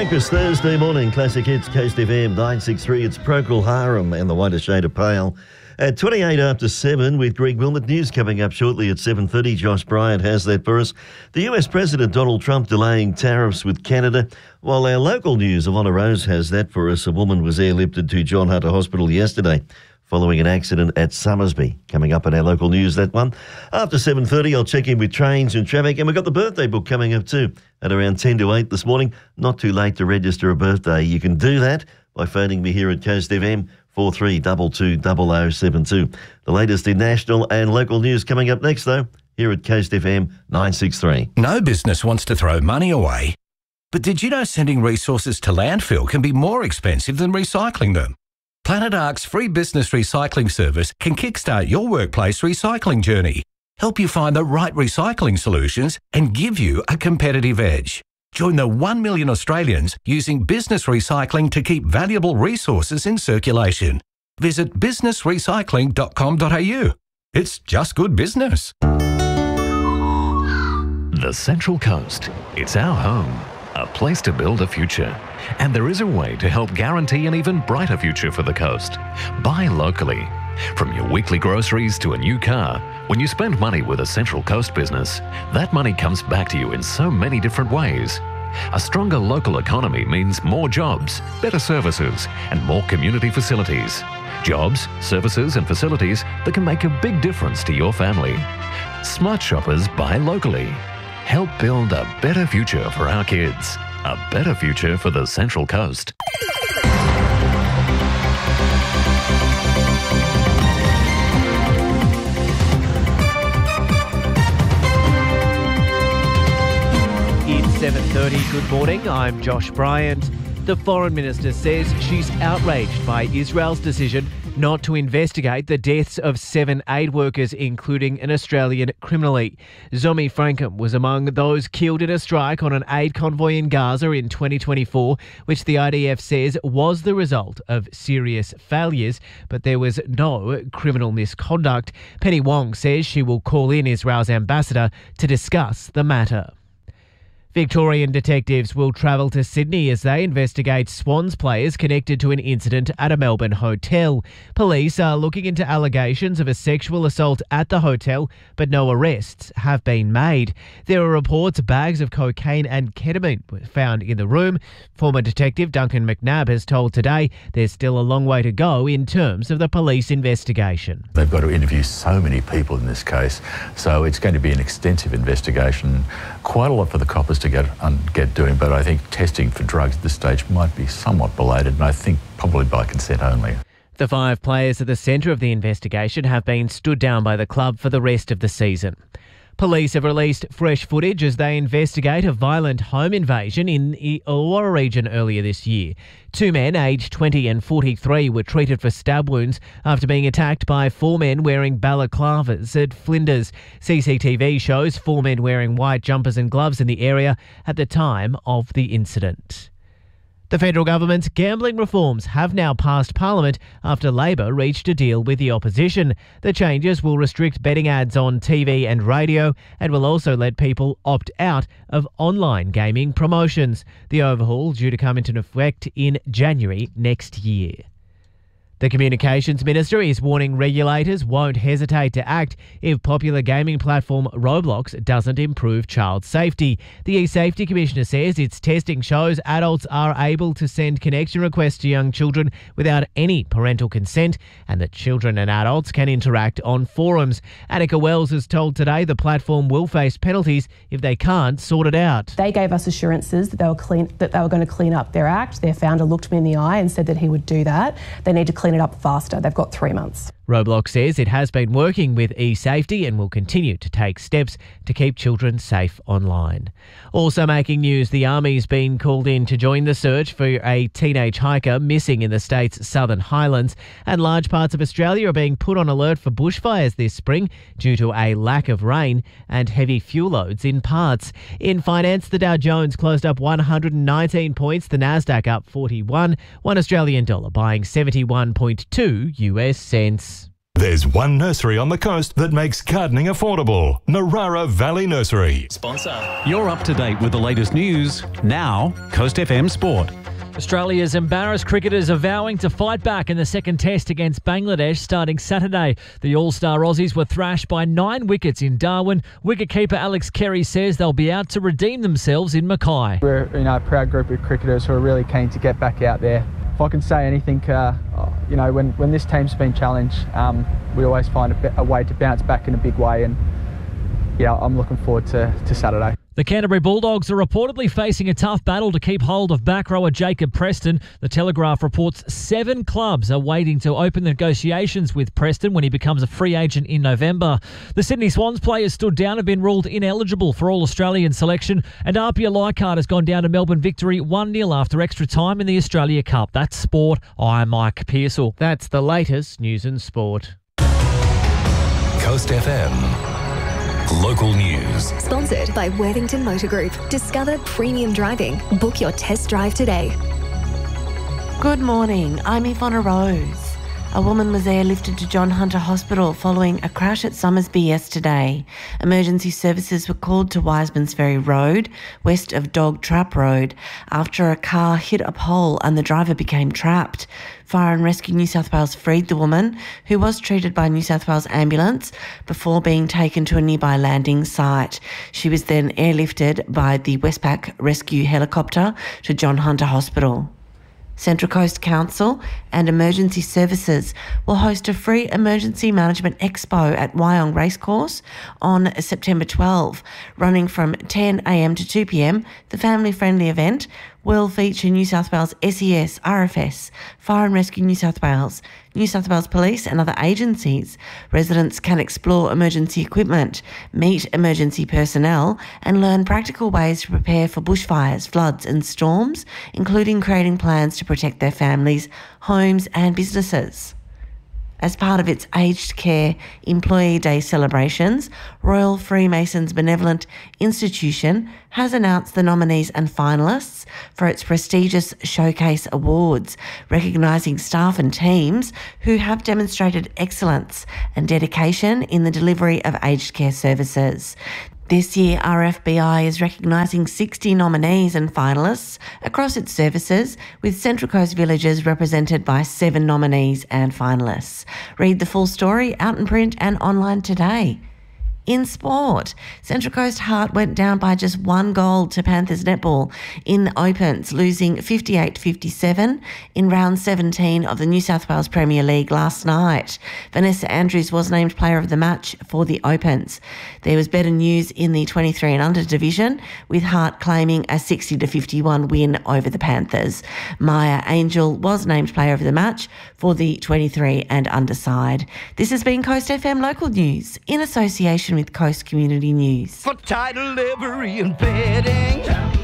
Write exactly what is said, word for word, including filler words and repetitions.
Breakfast Thursday morning, Classic Hits, Coast F M nine sixty-three. It's Procol Harum and the Whiter Shade of Pale. At twenty-eight after seven with Greg Wilmot. News coming up shortly at seven thirty. Josh Bryant has that for us. The U S President Donald Trump delaying tariffs with Canada. While our local news, Ivona Rose has that for us. A woman was airlifted to John Hunter Hospital yesterday following an accident at Summersby. Coming up in our local news, that one. After seven thirty, I'll check in with trains and traffic. And we've got the birthday book coming up too at around ten to eight this morning. Not too late to register a birthday. You can do that by phoning me here at Coast F M, four three two two double oh seven two. The latest in national and local news coming up next, though, here at Coast F M nine sixty-three. No business wants to throw money away. But did you know sending resources to landfill can be more expensive than recycling them? Planet Ark's free business recycling service can kickstart your workplace recycling journey, help you find the right recycling solutions and give you a competitive edge. Join the one million Australians using business recycling to keep valuable resources in circulation. Visit business recycling dot com dot a u. It's just good business. The Central Coast. It's our home, a place to build a future. And there is a way to help guarantee an even brighter future for the coast. Buy locally. From your weekly groceries to a new car, when you spend money with a Central Coast business, that money comes back to you in so many different ways. A stronger local economy means more jobs, better services, and more community facilities. Jobs, services, and facilities that can make a big difference to your family. Smart shoppers buy locally. Help build a better future for our kids. A better future for the Central Coast. It's seven thirty. Good morning. I'm Josh Bryant. The Foreign Minister says she's outraged by Israel's decision not to investigate the deaths of seven aid workers, including an Australian criminally. Zomi Frankham was among those killed in a strike on an aid convoy in Gaza in twenty twenty-four, which the I D F says was the result of serious failures, but there was no criminal misconduct. Penny Wong says she will call in Israel's ambassador to discuss the matter. Victorian detectives will travel to Sydney as they investigate Swans players connected to an incident at a Melbourne hotel. Police are looking into allegations of a sexual assault at the hotel, but no arrests have been made. There are reports bags of cocaine and ketamine were found in the room. Former detective Duncan McNabb has told Today there's still a long way to go in terms of the police investigation. They've got to interview so many people in this case, so it's going to be an extensive investigation. Quite a lot for the coppers to get um, get doing, but I think testing for drugs at this stage might be somewhat belated, and I think probably by consent only. The five players at the centre of the investigation have been stood down by the club for the rest of the season. Police have released fresh footage as they investigate a violent home invasion in the Illawarra region earlier this year. Two men aged twenty and forty-three were treated for stab wounds after being attacked by four men wearing balaclavas at Flinders. C C T V shows four men wearing white jumpers and gloves in the area at the time of the incident. The federal government's gambling reforms have now passed Parliament after Labor reached a deal with the opposition. The changes will restrict betting ads on T V and radio and will also let people opt out of online gaming promotions. The overhaul due to come into effect in January next year. The Communications Minister is warning regulators won't hesitate to act if popular gaming platform Roblox doesn't improve child safety. The eSafety Commissioner says its testing shows adults are able to send connection requests to young children without any parental consent and that children and adults can interact on forums. Annika Wells has told Today the platform will face penalties if they can't sort it out. They gave us assurances that they were clean, that they were going to clean up their act. Their founder looked me in the eye and said that he would do that. They need to clean it up faster. They've got three months. Roblox says it has been working with eSafety and will continue to take steps to keep children safe online. Also making news, the Army's been called in to join the search for a teenage hiker missing in the state's Southern Highlands, and large parts of Australia are being put on alert for bushfires this spring due to a lack of rain and heavy fuel loads in parts. In finance, the Dow Jones closed up one hundred nineteen points, the Nasdaq up forty-one, one Australian dollar buying seventy-one point two U S cents. There's one nursery on the coast that makes gardening affordable. Narara Valley Nursery. Sponsor. You're up to date with the latest news. Now, Coast F M Sport. Australia's embarrassed cricketers are vowing to fight back in the second test against Bangladesh starting Saturday. The All-Star Aussies were thrashed by nine wickets in Darwin. Wicketkeeper Alex Carey says they'll be out to redeem themselves in Mackay. We're you know, a proud group of cricketers who are really keen to get back out there. If I can say anything, uh, you know, when, when this team's been challenged, um, we always find a, a way to bounce back in a big way, and yeah, I'm looking forward to, to Saturday. The Canterbury Bulldogs are reportedly facing a tough battle to keep hold of back rower Jacob Preston. The Telegraph reports seven clubs are waiting to open negotiations with Preston when he becomes a free agent in November. The Sydney Swans players stood down have been ruled ineligible for All-Australian selection, and Arpia Leichhardt has gone down to Melbourne victory one nil after extra time in the Australia Cup. That's sport. I'm Mike Pearsall. That's the latest news and sport. Coast F M. Local news. Sponsored by Worthington Motor Group. Discover premium driving. Book your test drive today. Good morning. I'm Ivonna Rose. A woman was airlifted to John Hunter Hospital following a crash at Somersby yesterday. Emergency services were called to Wisemans Ferry Road, west of Dog Trap Road, after a car hit a pole and the driver became trapped. Fire and Rescue New South Wales freed the woman, who was treated by New South Wales Ambulance before being taken to a nearby landing site. She was then airlifted by the Westpac Rescue helicopter to John Hunter Hospital. Central Coast Council and Emergency Services will host a free emergency management expo at Wyong Racecourse on September twelfth. Running from ten a m to two p m, the family-friendly event will feature New South Wales S E S, R F S, Fire and Rescue New South Wales, New South Wales Police and other agencies. Residents can explore emergency equipment, meet emergency personnel and learn practical ways to prepare for bushfires, floods and storms, including creating plans to protect their families, homes and businesses. As part of its Aged Care Employee Day celebrations, Royal Freemasons Benevolent Institution has announced the nominees and finalists for its prestigious Showcase Awards, recognising staff and teams who have demonstrated excellence and dedication in the delivery of aged care services. This year, R F B I is recognising sixty nominees and finalists across its services, with Central Coast Villages represented by seven nominees and finalists. Read the full story out in print and online today. In sport, Central Coast Heart went down by just one goal to Panthers netball in Opens, losing fifty-eight fifty-seven in round seventeen of the New South Wales Premier League last night. Vanessa Andrews was named player of the match for the Opens. There was better news in the twenty-three and under division, with Heart claiming a sixty to fifty-one win over the Panthers. Maya Angel was named player of the match for the twenty-three and under side. This has been Coast F M Local News in association with Coast Community News. For title, livery and bedding.